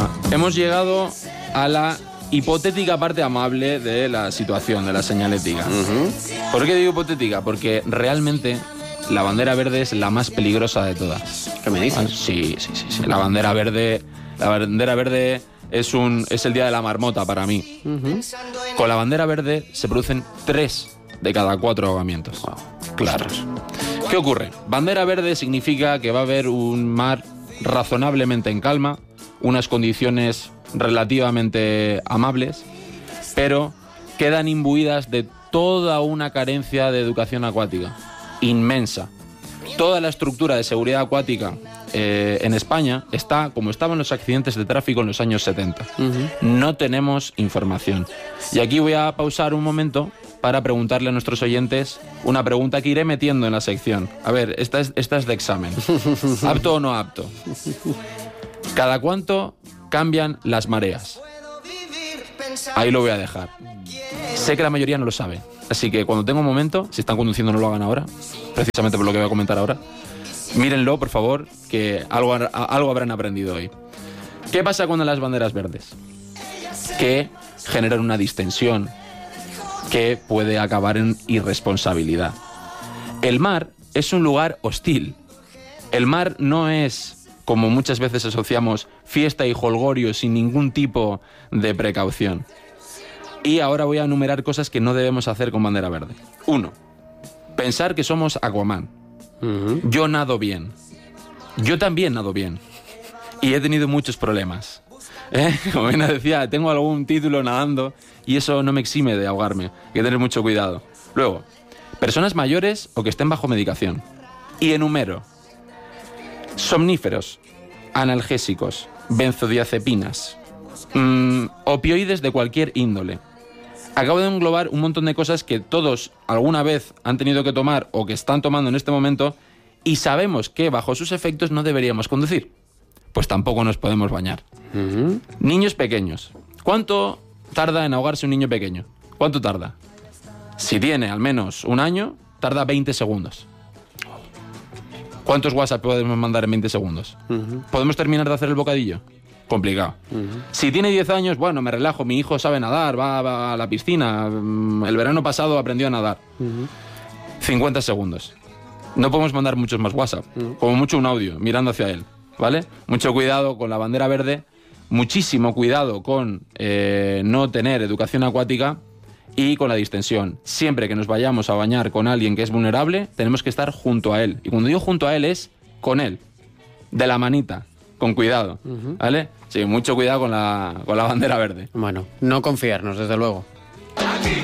Hemos llegado a la hipotética parte amable de la situación, de la señalética. ¿Por qué digo hipotética? Porque realmente la bandera verde es la más peligrosa de todas. ¿Qué me dices? Sí. La bandera verde es el día de la marmota para mí. Con la bandera verde se producen 3 de cada 4 ahogamientos. Claros. ¿Qué ocurre? Bandera verde significa que va a haber un mar razonablemente en calma, unas condiciones relativamente amables, pero quedan imbuidas de toda una carencia de educación acuática inmensa. Toda la estructura de seguridad acuática en España está como estaban los accidentes de tráfico en los años 70. No tenemos información. Y aquí voy a pausar un momento para preguntarle a nuestros oyentes una pregunta que iré metiendo en la sección. A ver, esta es de examen. ¿Apto o no apto? ¿Cada cuánto cambian las mareas? Ahí lo voy a dejar. Sé que la mayoría no lo sabe. Así que cuando tenga un momento, si están conduciendo no lo hagan ahora, precisamente por lo que voy a comentar ahora. Mírenlo, por favor, que algo habrán aprendido hoy. ¿Qué pasa con las banderas verdes? Que generan una distensión que puede acabar en irresponsabilidad. El mar es un lugar hostil. El mar no es, como muchas veces asociamos, fiesta y jolgorio sin ningún tipo de precaución. Y ahora voy a enumerar cosas que no debemos hacer con bandera verde. 1. Pensar que somos Aquaman. Yo nado bien. Yo también nado bien. Y he tenido muchos problemas. Como bien decía, tengo algún título nadando y eso no me exime de ahogarme. Hay que tener mucho cuidado. Luego, personas mayores o que estén bajo medicación. Y enumero: somníferos, analgésicos, benzodiazepinas, opioides de cualquier índole. Acabo de englobar un montón de cosas que todos alguna vez han tenido que tomar o que están tomando en este momento y sabemos que bajo sus efectos no deberíamos conducir. Pues tampoco nos podemos bañar. Niños pequeños. ¿Cuánto tarda en ahogarse un niño pequeño? ¿Cuánto tarda? Si tiene al menos un año, tarda 20 segundos. ¿Cuántos WhatsApp podemos mandar en 20 segundos? ¿Podemos terminar de hacer el bocadillo? Complicado. Si tiene 10 años, bueno, me relajo, mi hijo sabe nadar, va a la piscina, el verano pasado aprendió a nadar. 50 segundos. No podemos mandar muchos más WhatsApp, como mucho un audio, mirando hacia él, ¿vale? Mucho cuidado con la bandera verde, muchísimo cuidado con no tener educación acuática y con la distensión. Siempre que nos vayamos a bañar con alguien que es vulnerable, tenemos que estar junto a él. Y cuando digo junto a él es con él, de la manita, con cuidado, ¿vale? Sí, mucho cuidado con la bandera verde. Bueno, no confiarnos, desde luego.